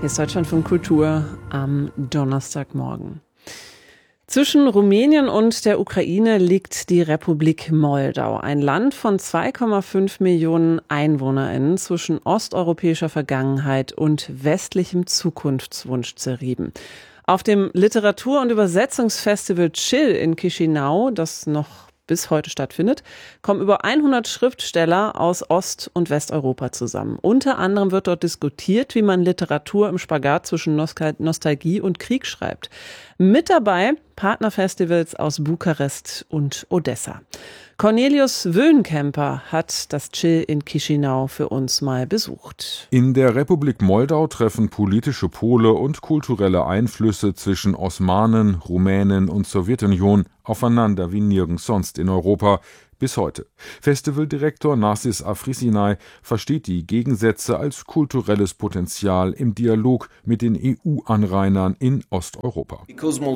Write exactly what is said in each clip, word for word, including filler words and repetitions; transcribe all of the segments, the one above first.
Hier ist Deutschlandfunk Kultur am Donnerstagmorgen. Zwischen Rumänien und der Ukraine liegt die Republik Moldau, ein Land von zwei Komma fünf Millionen EinwohnerInnen zwischen osteuropäischer Vergangenheit und westlichem Zukunftswunsch zerrieben. Auf dem Literatur- und Übersetzungsfestival Chill in Chișinău, das noch bis heute stattfindet, kommen über hundert Schriftsteller aus Ost- und Westeuropa zusammen. Unter anderem wird dort diskutiert, wie man Literatur im Spagat zwischen Nostalgie und Krieg schreibt. Mit dabei Partnerfestivals aus Bukarest und Odessa. Cornelius Wöhnkemper hat das Chill in Chișinău für uns mal besucht. In der Republik Moldau treffen politische Pole und kulturelle Einflüsse zwischen Osmanen, Rumänen und Sowjetunion aufeinander wie nirgends sonst in Europa. Bis heute. Festivaldirektor Narcis Afrisinai versteht die Gegensätze als kulturelles Potenzial im Dialog mit den E U-Anrainern in Osteuropa.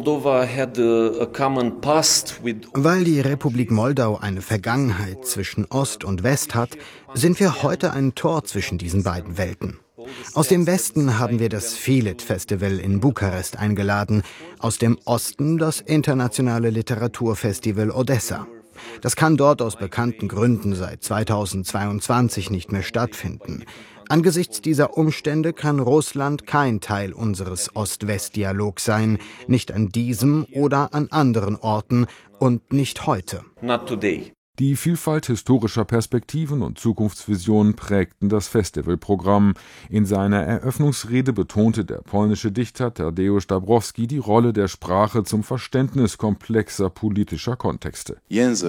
Weil die Republik Moldau eine Vergangenheit zwischen Ost und West hat, sind wir heute ein Tor zwischen diesen beiden Welten. Aus dem Westen haben wir das Filet-Festival in Bukarest eingeladen, aus dem Osten das internationale Literaturfestival Odessa. Das kann dort aus bekannten Gründen seit zweitausendzweiundzwanzig nicht mehr stattfinden. Angesichts dieser Umstände kann Russland kein Teil unseres Ost-West-Dialogs sein, nicht an diesem oder an anderen Orten und nicht heute. Not today. Die Vielfalt historischer Perspektiven und Zukunftsvisionen prägten das Festivalprogramm. In seiner Eröffnungsrede betonte der polnische Dichter Tadeusz Dabrowski die Rolle der Sprache zum Verständnis komplexer politischer Kontexte.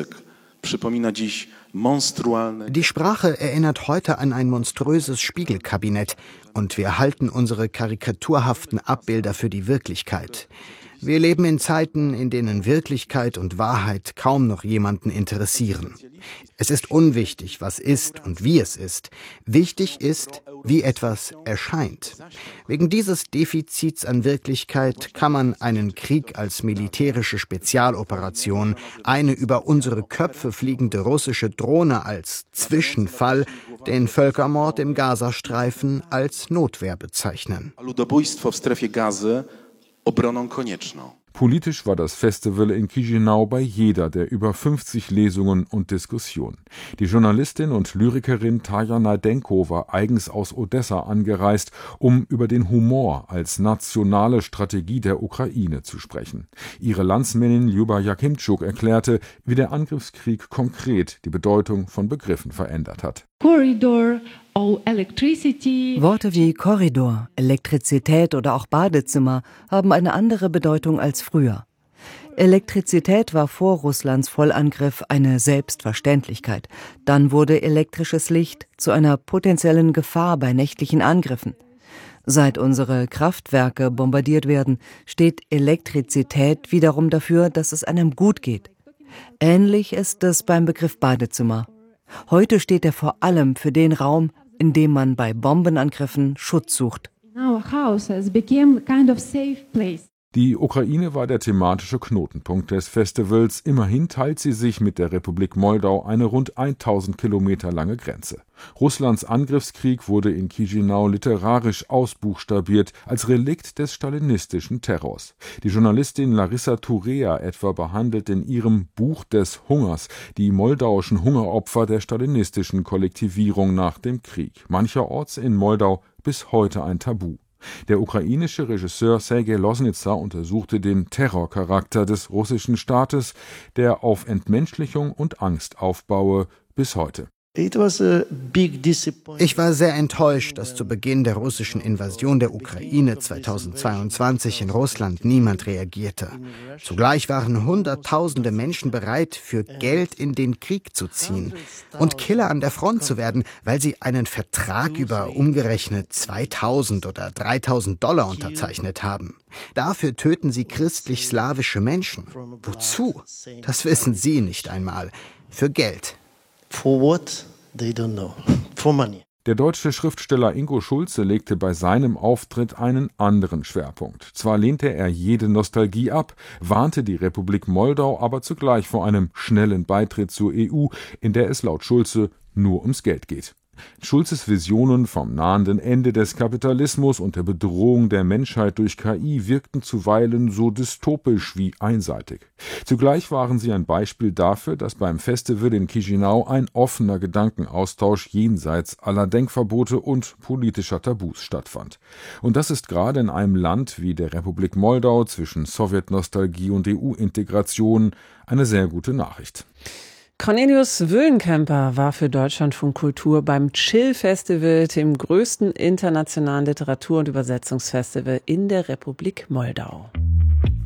Die Sprache erinnert heute an ein monströses Spiegelkabinett und wir halten unsere karikaturhaften Abbilder für die Wirklichkeit. Wir leben in Zeiten, in denen Wirklichkeit und Wahrheit kaum noch jemanden interessieren. Es ist unwichtig, was ist und wie es ist. Wichtig ist, wie etwas erscheint. Wegen dieses Defizits an Wirklichkeit kann man einen Krieg als militärische Spezialoperation, eine über unsere Köpfe fliegende russische Drohne als Zwischenfall, den Völkermord im Gazastreifen als Notwehr bezeichnen. Politisch war das Festival in Chișinău bei jeder der über fünfzig Lesungen und Diskussionen. Die Journalistin und Lyrikerin Taja Nadenko war eigens aus Odessa angereist, um über den Humor als nationale Strategie der Ukraine zu sprechen. Ihre Landsmännin Ljuba Jakimczuk erklärte, wie der Angriffskrieg konkret die Bedeutung von Begriffen verändert hat. Corridor, oh, electricity. Worte wie Korridor, Elektrizität oder auch Badezimmer haben eine andere Bedeutung als früher. Elektrizität war vor Russlands Vollangriff eine Selbstverständlichkeit. Dann wurde elektrisches Licht zu einer potenziellen Gefahr bei nächtlichen Angriffen. Seit unsere Kraftwerke bombardiert werden, steht Elektrizität wiederum dafür, dass es einem gut geht. Ähnlich ist es beim Begriff Badezimmer. Heute steht er vor allem für den Raum, in dem man bei Bombenangriffen Schutz sucht. Die Ukraine war der thematische Knotenpunkt des Festivals. Immerhin teilt sie sich mit der Republik Moldau eine rund tausend Kilometer lange Grenze. Russlands Angriffskrieg wurde in Chișinău literarisch ausbuchstabiert als Relikt des stalinistischen Terrors. Die Journalistin Larissa Turea etwa behandelt in ihrem Buch des Hungers die moldauischen Hungeropfer der stalinistischen Kollektivierung nach dem Krieg. Mancherorts in Moldau bis heute ein Tabu. Der ukrainische Regisseur Sergej Loznitsa untersuchte den Terrorcharakter des russischen Staates, der auf Entmenschlichung und Angst aufbaue, bis heute. Ich war sehr enttäuscht, dass zu Beginn der russischen Invasion der Ukraine zweitausendzweiundzwanzig in Russland niemand reagierte. Zugleich waren Hunderttausende Menschen bereit, für Geld in den Krieg zu ziehen und Killer an der Front zu werden, weil sie einen Vertrag über umgerechnet zweitausend oder dreitausend Dollar unterzeichnet haben. Dafür töten sie christlich-slawische Menschen. Wozu? Das wissen sie nicht einmal. Für Geld. For what? They don't know. For money. Der deutsche Schriftsteller Ingo Schulze legte bei seinem Auftritt einen anderen Schwerpunkt. Zwar lehnte er jede Nostalgie ab, warnte die Republik Moldau aber zugleich vor einem schnellen Beitritt zur E U, in der es laut Schulze nur ums Geld geht. Schulzes Visionen vom nahenden Ende des Kapitalismus und der Bedrohung der Menschheit durch K I wirkten zuweilen so dystopisch wie einseitig. Zugleich waren sie ein Beispiel dafür, dass beim Festival in Chișinău ein offener Gedankenaustausch jenseits aller Denkverbote und politischer Tabus stattfand. Und das ist gerade in einem Land wie der Republik Moldau zwischen Sowjetnostalgie und E U-Integration eine sehr gute Nachricht. Cornelius Wüllenkemper war für Deutschlandfunk Kultur beim Chill-Festival, dem größten internationalen Literatur- und Übersetzungsfestival in der Republik Moldau.